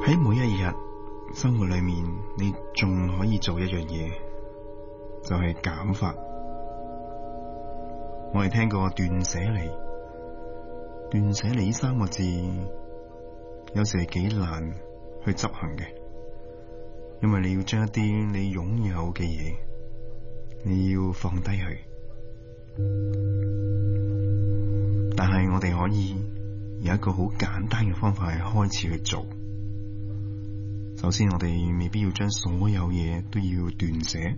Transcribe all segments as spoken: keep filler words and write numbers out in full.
喺每一日生活裏面，你仲可以做一樣嘢，就係減法。我哋聽過斷捨離，斷捨離呢三個字，有時係幾難去執行嘅，因為你要將一啲你擁有嘅嘢，你要放低佢。但係我哋可以有一個好簡單嘅方法係開始去做。首先，我哋未必要將所有嘢都要斷捨。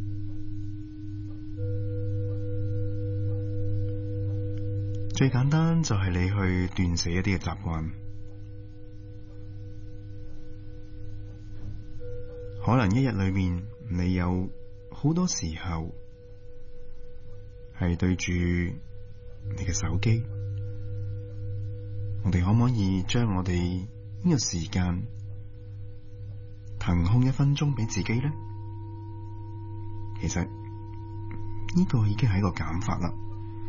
最簡單就係你去斷捨一啲嘅習慣。可能一日裏面你有好多時候係對住你嘅手機，我哋可唔可以將我哋呢個時間騰空一分鐘俾自己呢？其實呢個已經係一個減法啦。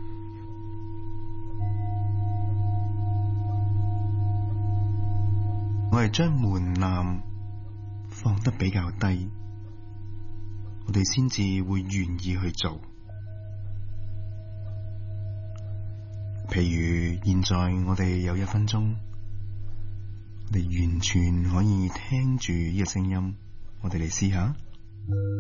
我哋將門檻放得比較低，我哋先至會願意去做。譬如現在我哋有一分鐘，我哋完全可以聽住呢個聲音，我哋嚟試下。